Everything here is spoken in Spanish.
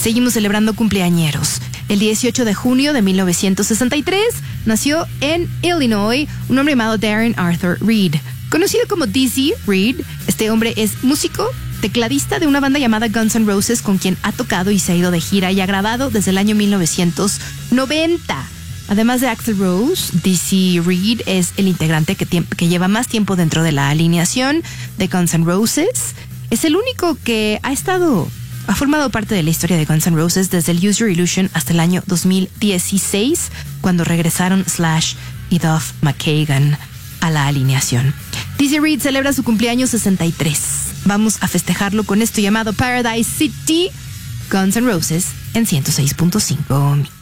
Seguimos celebrando cumpleañeros. El 18 de junio de 1963 nació en Illinois un hombre llamado Darren Arthur Reed. Conocido como Dizzy Reed, este hombre es músico, tecladista de una banda llamada Guns N' Roses, con quien ha tocado y se ha ido de gira y ha grabado desde el año 1990. Además de Axl Rose, Dizzy Reed es el integrante que lleva más tiempo dentro de la alineación de Guns N' Roses. Es el único que ha formado parte de la historia de Guns N' Roses desde el Use Your Illusion hasta el año 2016, cuando regresaron Slash y Duff McKagan a la alineación. Dizzy Reed celebra su cumpleaños 63. Vamos a festejarlo con esto llamado Paradise City, Guns N' Roses en 106.5 Mix.